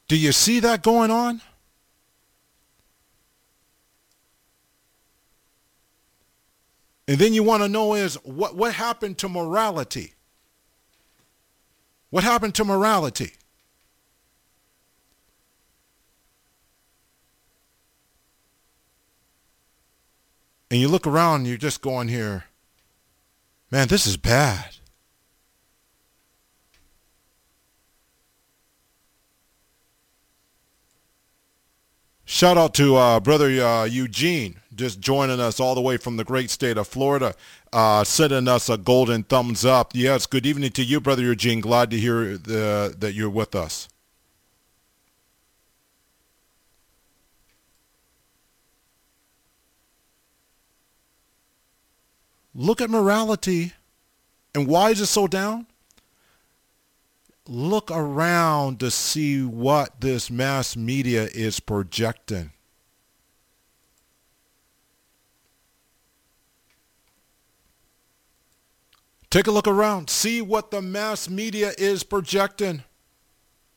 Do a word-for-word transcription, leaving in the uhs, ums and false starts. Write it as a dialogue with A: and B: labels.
A: Do you see that going on? And then you want to know is what, what happened to morality? What happened to morality? And you look around and you're just going here, man, this is bad. Shout out to uh, brother uh, Eugene, just joining us all the way from the great state of Florida, uh, sending us a golden thumbs up. Yes, good evening to you, brother Eugene. Glad to hear the, that you're with us. Look at morality. And why is it so down? Look around to see what this mass media is projecting. Take a look around. See what the mass media is projecting.